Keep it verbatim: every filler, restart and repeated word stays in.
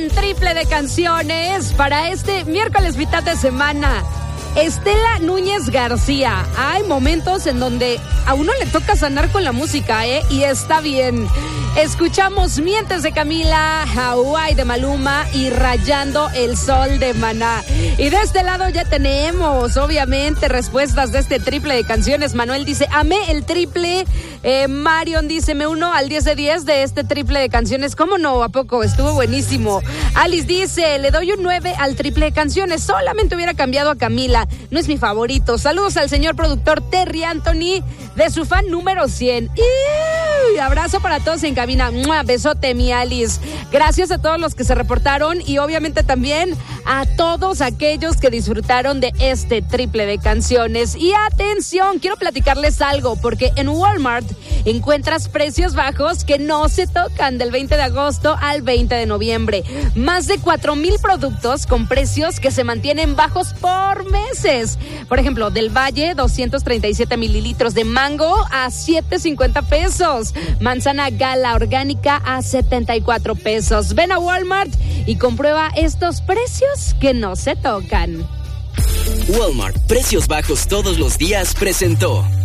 en triple de canciones para este miércoles mitad de semana. Estela Núñez García. Hay momentos en donde a uno le toca sanar con la música, ¿eh? Y está bien. Escuchamos Mientes de Camila, Hawái de Maluma y Rayando el Sol de Maná. Y de este lado ya tenemos, obviamente, respuestas de este triple de canciones. Manuel dice, amé el triple. Eh, Marion dice, me uno al diez de diez de este triple de canciones. ¿Cómo no? ¿A poco? Estuvo buenísimo. Alice dice, le doy un nueve al triple de canciones. Solamente hubiera cambiado a Camila. No es mi favorito. Saludos al señor productor Terry Anthony de su fan número cien. Y abrazo para todos en cabina. ¡Mua! Besote, mi Alice. Gracias a todos los que se reportaron y obviamente también a todos aquellos que disfrutaron de este triple de canciones. Y atención, quiero platicarles algo porque en Walmart encuentras precios bajos que no se tocan del veinte de agosto al veinte de noviembre. Más de cuatro mil productos con precios que se mantienen bajos por meses. Por ejemplo, del Valle, doscientos treinta y siete mililitros de mango a siete cincuenta pesos. Manzana Gala orgánica a setenta y cuatro pesos. Ven a Walmart y comprueba estos precios que no se tocan. Walmart, precios bajos todos los días, presentó